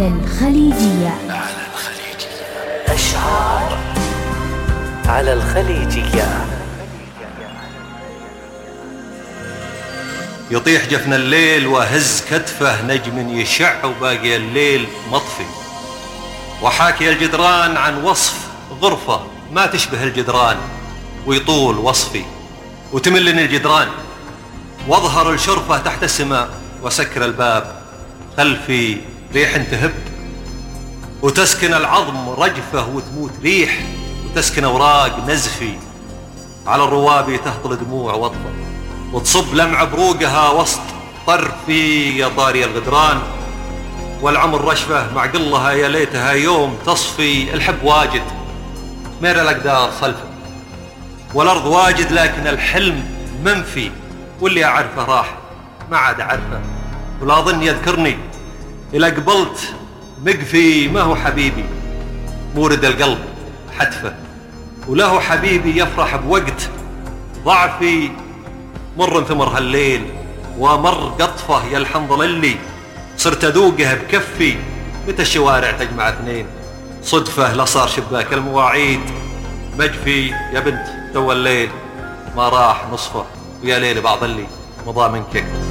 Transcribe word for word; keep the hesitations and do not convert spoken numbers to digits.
على الخليجية. على الخليجية أشعار على الخليجية. يطيح جفن الليل وهز كتفه نجم يشع وباقي الليل مطفي، وحاكي الجدران عن وصف غرفة ما تشبه الجدران، ويطول وصفي وتملني الجدران، واظهر الشرفة تحت السماء وسكر الباب خلفي ريح تهب، وتسكن العظم رجفه وتموت ريح، وتسكن أوراق نزفي على الروابي تهطل دموع وطفة، وتصب لمع بروقها وسط طرفي يا طاري الغدران، والعمر رشفه مع قلها يا ليتها يوم تصفي. الحب واجد مير الأقدار صلفه، والأرض واجد لكن الحلم منفي، واللي أعرفه راح ما عاد أعرفه، ولا أظن يذكرني إلا قبلت مقفي. ما هو حبيبي مورد القلب حتفه، وله حبيبي يفرح بوقت ضعفي، مر ثمر هالليل ومر قطفه يا الحنظل اللي صرت أذوقه بكفي. متى الشوارع تجمع اثنين صدفة لا صار شباك المواعيد مجفي، يا بنت تو الليل ما راح نصفه، ويا ليل بعض اللي مضى منك.